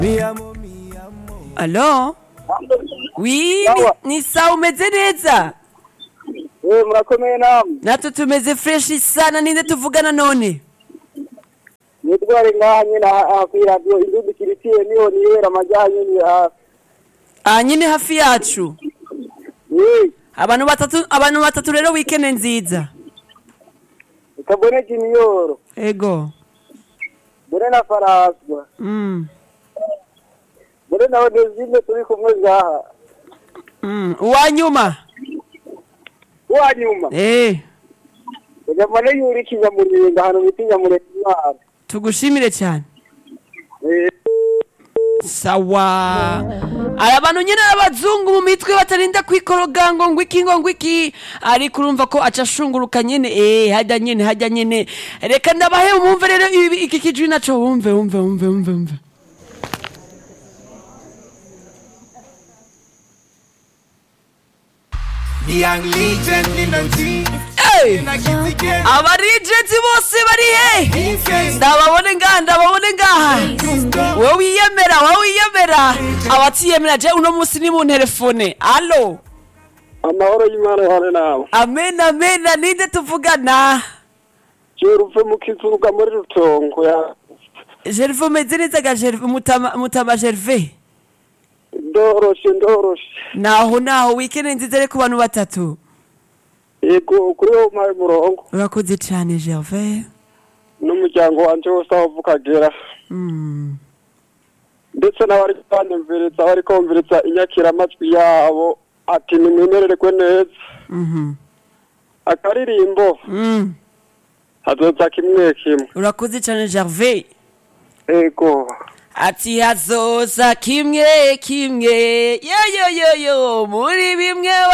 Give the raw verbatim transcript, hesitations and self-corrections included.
Alo? Oui, ni, ni sawa umeze neza? Eh, murakomeye namwe. Natwe tumeze fresh sana, ninde tuvugana none? Nitware ngaha nyine hafi radio indudu kiritiye niho niyera amajyanye ni hafi. Ah, nyine hafi yacu. Eh, Abantu batatu abantu batatu rero weekend nziza. ukabone Junior. Ego. Bure na Faraswa. Mm. Bure na Odezine turi kumwe ngaha. Mm. Uwanyuma. Uwanyuma. Eh. Ujamane yuri kinyamuringa hano bitinya muremara. Tugushimire cyane. Eh. Sawa. Aya bantu nyine abazungu mu mitwe batarinda kwikoroga ngo ngwiki ngo ngwiki ariko urumva ko acashunguruka nyene eh hajya nyene hajya nyene reka ndabahe umumve rero iki kijwi naco wumve wumve wumve wumve wumve The young legend in the team. Hey! Abarijenti bose bari he ndababone ngaha ndababone ngaha wowe wiyemera wowe wiyemera abatiyemera je uno munsi ni mu telefone allo Amahoro y'Imana hane nawe. amen amen ninde tuvugana Jeruve mu kizuga muri rutongo ya. Gerve umeze neza ga Gerve mutama mutama Gerve Ndoroshe ndoroshe. naho naho weekend nziza rero ku bantu batatu Yego kuri wo maye murongo. urakoze cyane Gerve N'umuryango wanje wose aho vukagera. mm. Ndetse n'abari bandumviriza bari kumviriza inyakira amajwi yabo ati nimwemererwe neza. Mhm. Akaririmbo Mm. hazoza kimwe kimwe. urakoze cyane Gerve Ego. ati hazoza kimwe kimwe yo yo yo yo muri bimwe